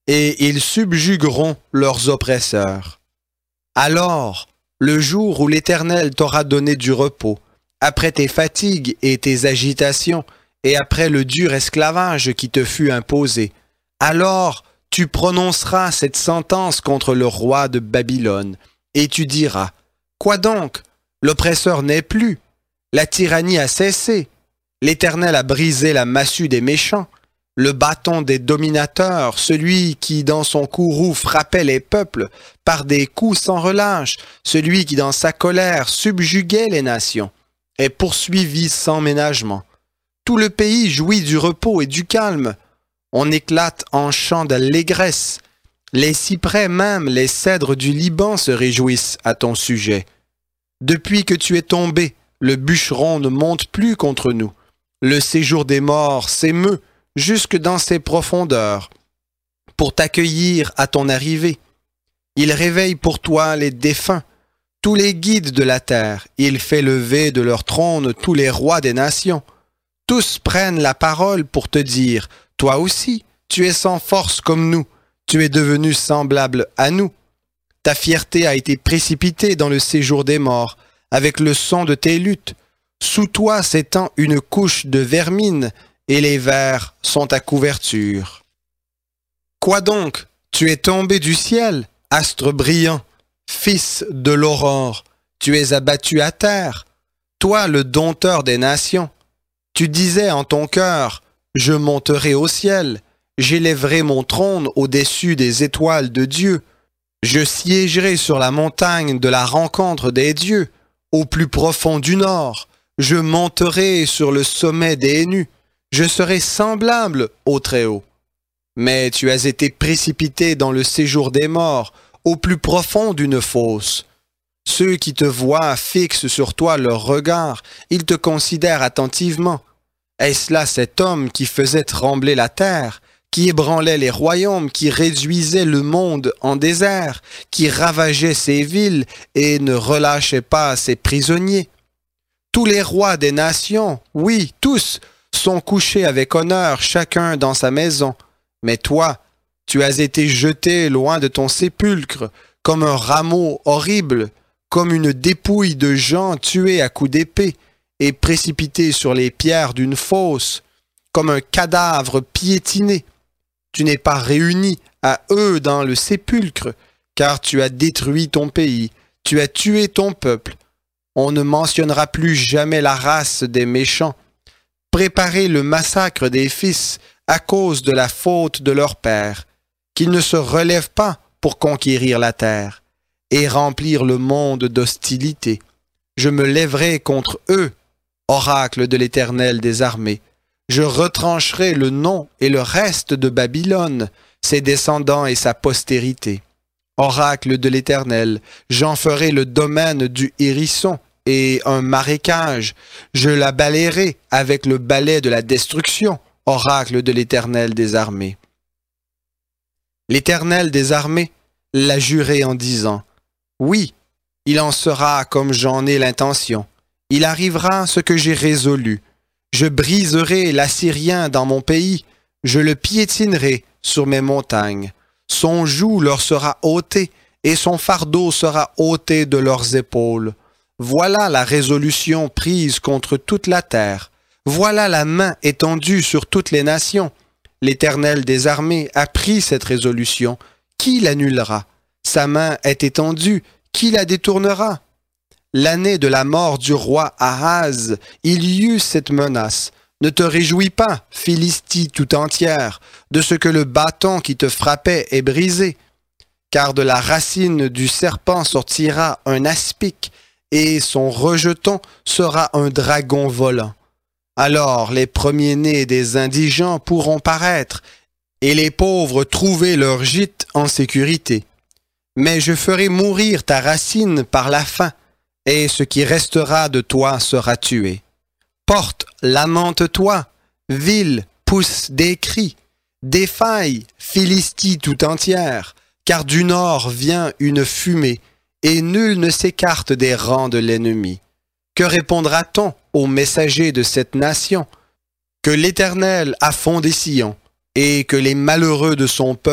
et ils subjugueront leurs oppresseurs. Alors, le jour où l'Éternel t'aura donné du repos, après tes fatigues et tes agitations, et après le dur esclavage qui te fut imposé, alors tu prononceras cette sentence contre le roi de Babylone, et tu diras, « Quoi donc? L'oppresseur n'est plus, la tyrannie a cessé, l'Éternel a brisé la massue des méchants, le bâton des dominateurs, celui qui dans son courroux frappait les peuples par des coups sans relâche, celui qui dans sa colère subjuguait les nations, est poursuivi sans ménagement. Tout le pays jouit du repos et du calme. On éclate en chants d'allégresse. Les cyprès même, les cèdres du Liban se réjouissent à ton sujet. Depuis que tu es tombé, le bûcheron ne monte plus contre nous. Le séjour des morts s'émeut jusque dans ses profondeurs pour t'accueillir à ton arrivée. Il réveille pour toi les défunts, tous les guides de la terre. Il fait lever de leur trône tous les rois des nations. Tous prennent la parole pour te dire, toi aussi, tu es sans force comme nous, tu es devenu semblable à nous. Ta fierté a été précipitée dans le séjour des morts, avec le son de tes luttes. Sous toi s'étend une couche de vermine, et les vers sont ta couverture. Quoi donc? Tu es tombé du ciel, astre brillant, fils de l'aurore, tu es abattu à terre, toi le dompteur des nations. Tu disais en ton cœur, je monterai au ciel, j'élèverai mon trône au-dessus des étoiles de Dieu, je siégerai sur la montagne de la rencontre des dieux, au plus profond du nord, je monterai sur le sommet des nus, je serai semblable au Très-Haut. Mais tu as été précipité dans le séjour des morts, au plus profond d'une fosse. Ceux qui te voient fixent sur toi leur regard, ils te considèrent attentivement. Est-ce là cet homme qui faisait trembler la terre, qui ébranlait les royaumes, qui réduisait le monde en désert, qui ravageait ses villes et ne relâchait pas ses prisonniers? Tous les rois des nations, oui, tous, sont couchés avec honneur, chacun dans sa maison. Mais toi, tu as été jeté loin de ton sépulcre, comme un rameau horrible, comme une dépouille de gens tués à coups d'épée et précipités sur les pierres d'une fosse, comme un cadavre piétiné. Tu n'es pas réuni à eux dans le sépulcre, car tu as détruit ton pays, tu as tué ton peuple. On ne mentionnera plus jamais la race des méchants. Préparez le massacre des fils à cause de la faute de leur père, qu'ils ne se relèvent pas pour conquérir la terre et remplir le monde d'hostilité. Je me lèverai contre eux, oracle de l'Éternel des armées. Je retrancherai le nom et le reste de Babylone, ses descendants et sa postérité. Oracle de l'Éternel, j'en ferai le domaine du hérisson et un marécage. Je la balayerai avec le balai de la destruction, oracle de l'Éternel des armées. L'Éternel des armées l'a juré en disant, « Oui, il en sera comme j'en ai l'intention. Il arrivera ce que j'ai résolu. Je briserai l'Assyrien dans mon pays, je le piétinerai sur mes montagnes. Son joug leur sera ôté, et son fardeau sera ôté de leurs épaules. Voilà la résolution prise contre toute la terre. Voilà la main étendue sur toutes les nations. L'Éternel des armées a pris cette résolution. Qui l'annulera? Sa main est étendue. Qui la détournera? L'année de la mort du roi Ahaz, il y eut cette menace. Ne te réjouis pas, Philistie tout entière, de ce que le bâton qui te frappait est brisé. Car de la racine du serpent sortira un aspic, et son rejeton sera un dragon volant. Alors les premiers-nés des indigents pourront paraître, et les pauvres trouver leur gîte en sécurité. Mais je ferai mourir ta racine par la faim, et ce qui restera de toi sera tué. Porte, lamente-toi, ville, pousse des cris, défaille, Philistie tout entière, car du nord vient une fumée, et nul ne s'écarte des rangs de l'ennemi. Que répondra-t-on aux messagers de cette nation? Que l'Éternel a fondé Sion, et que les malheureux de son peuple